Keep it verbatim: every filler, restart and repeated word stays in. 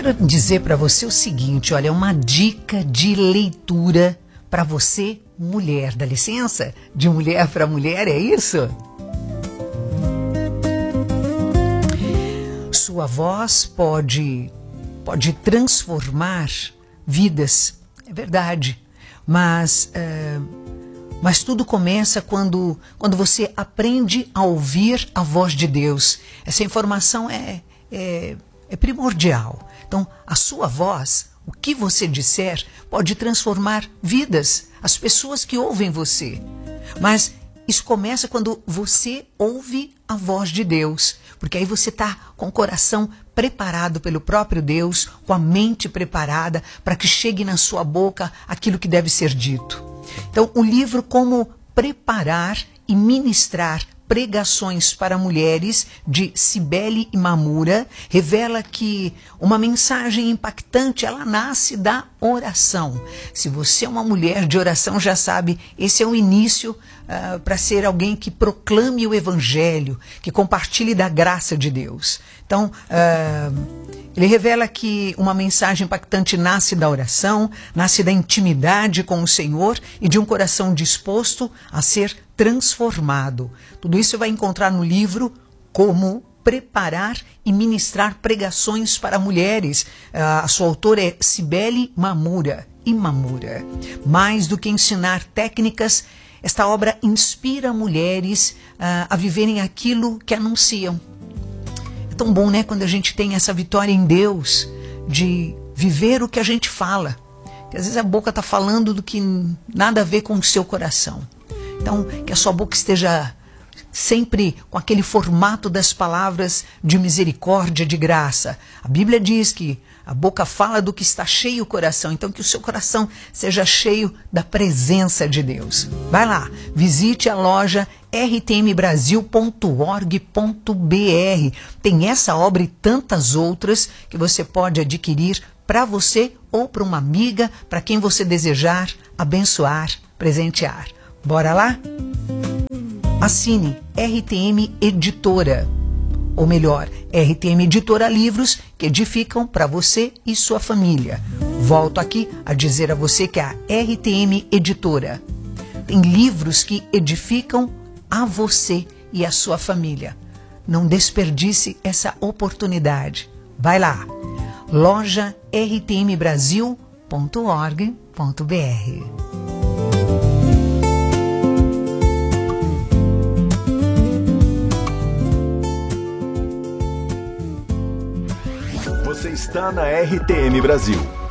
quero dizer para você o seguinte, olha, uma dica de leitura para você, mulher. Dá licença? De mulher para mulher, é isso? Sua voz pode, pode transformar vidas, é verdade, mas, é, mas tudo começa quando, quando você aprende a ouvir a voz de Deus. Essa informação é, é, é primordial. Então, a sua voz, o que você disser, pode transformar vidas, as pessoas que ouvem você. Mas isso começa quando você ouve a voz de Deus, porque aí você está com o coração preparado pelo próprio Deus, com a mente preparada para que chegue na sua boca aquilo que deve ser dito. Então, o livro Como Preparar e Ministrar Pregações para Mulheres, de Cibele Imamura, revela que uma mensagem impactante, ela nasce da oração. Se você é uma mulher de oração, já sabe, esse é o início uh, para ser alguém que proclame o Evangelho, que compartilhe da graça de Deus. Então, uh, ele revela que uma mensagem impactante nasce da oração, nasce da intimidade com o Senhor e de um coração disposto a ser transformado. Tudo isso você vai encontrar no livro Como Preparar e Ministrar Pregações para Mulheres. A sua autora é Cibele Mamura, Imamura. Mais do que ensinar técnicas, esta obra inspira mulheres uh, a viverem aquilo que anunciam. É tão bom, né, quando a gente tem essa vitória em Deus de viver o que a gente fala. Porque às vezes a boca está falando do que nada a ver com o seu coração. Então, que a sua boca esteja sempre com aquele formato das palavras de misericórdia, de graça. A Bíblia diz que a boca fala do que está cheio o coração. Então, que o seu coração seja cheio da presença de Deus. Vai lá, visite a loja r t m brasil ponto org ponto b r. Tem essa obra e tantas outras que você pode adquirir para você ou para uma amiga, para quem você desejar abençoar, presentear. Bora lá? Assine R T M Editora, ou melhor, R T M Editora Livros que edificam para você e sua família. Volto aqui a dizer a você que a R T M Editora tem livros que edificam a você e a sua família. Não desperdice essa oportunidade. Vai lá, loja r t m brasil ponto org ponto b r. Você está na R T M Brasil.